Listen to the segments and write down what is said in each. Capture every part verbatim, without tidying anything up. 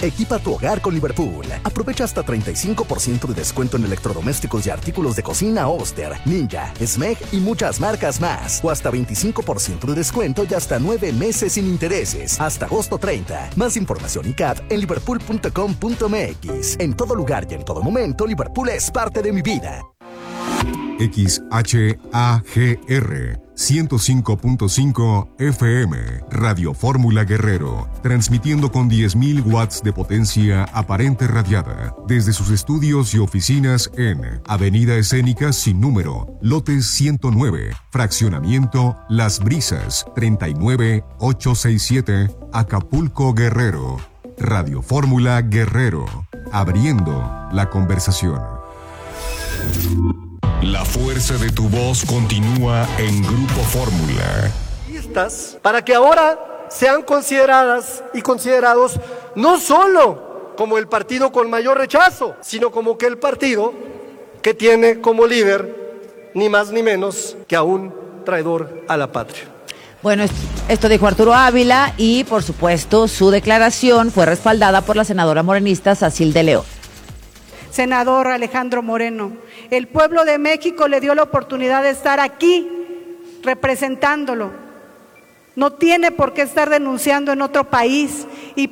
Equipa tu hogar con Liverpool. Aprovecha hasta treinta y cinco por ciento de descuento en electrodomésticos y artículos de cocina Oster, Ninja, Smeg y muchas marcas más. O hasta veinticinco por ciento de descuento y hasta nueve meses sin intereses. Hasta agosto treinta. Más información y C A T en liverpool punto com punto m x. En todo lugar y en todo momento, Liverpool es parte de mi vida. X H A G R ciento cinco punto cinco F M, Radio Fórmula Guerrero, transmitiendo con diez mil watts de potencia aparente radiada desde sus estudios y oficinas en Avenida Escénica sin número, lote ciento nueve, fraccionamiento Las Brisas, treinta y nueve mil ochocientos sesenta y siete, Acapulco, Guerrero. Radio Fórmula Guerrero, abriendo la conversación. La fuerza de tu voz continúa en Grupo Fórmula. Para que ahora sean consideradas y considerados no solo como el partido con mayor rechazo, sino como que el partido que tiene como líder ni más ni menos que a un traidor a la patria. Bueno, esto dijo Arturo Ávila y, por supuesto, su declaración fue respaldada por la senadora morenista Sacil de León. Senador Alejandro Moreno, el pueblo de México le dio la oportunidad de estar aquí representándolo. No tiene por qué estar denunciando en otro país y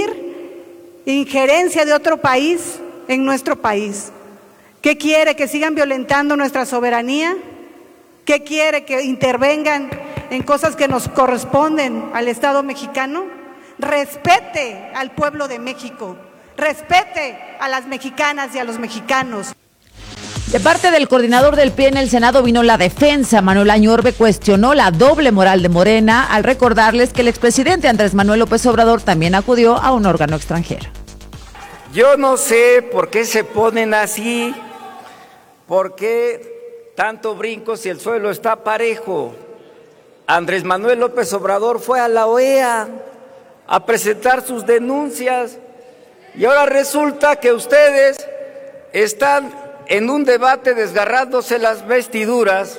pedir injerencia de otro país en nuestro país. ¿Qué quiere? ¿Que sigan violentando nuestra soberanía? ¿Qué quiere? ¿Que intervengan en cosas que nos corresponden al Estado mexicano? Respete al pueblo de México. Respete a las mexicanas y a los mexicanos. De parte del coordinador del P R I en el Senado vino la defensa. Manuel Añorbe cuestionó la doble moral de Morena al recordarles que el expresidente Andrés Manuel López Obrador también acudió a un órgano extranjero. Yo no sé por qué se ponen así, por qué tanto brinco si el suelo está parejo. Andrés Manuel López Obrador fue a la O E A a presentar sus denuncias. Y ahora resulta que ustedes están en un debate desgarrándose las vestiduras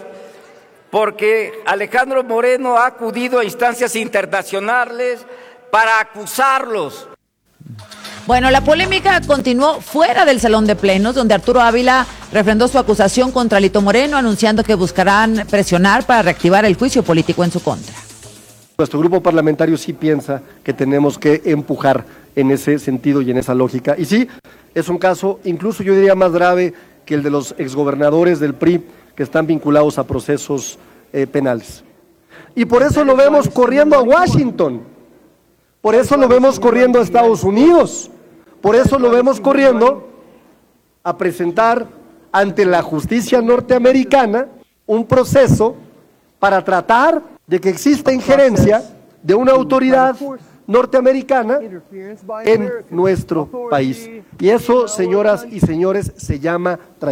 porque Alejandro Moreno ha acudido a instancias internacionales para acusarlos. Bueno, la polémica continuó fuera del Salón de Plenos, donde Arturo Ávila refrendó su acusación contra Alito Moreno, anunciando que buscarán presionar para reactivar el juicio político en su contra. Nuestro grupo parlamentario sí piensa que tenemos que empujar en ese sentido y en esa lógica. Y sí, es un caso, incluso yo diría más grave que el de los exgobernadores del P R I que están vinculados a procesos eh, penales. Y por eso lo vemos corriendo a Washington, por eso lo vemos corriendo a Estados Unidos, por eso lo vemos corriendo a presentar ante la justicia norteamericana un proceso para tratar de que exista injerencia de una autoridad norteamericana en nuestro país. Y eso, señoras y señores, se llama traición.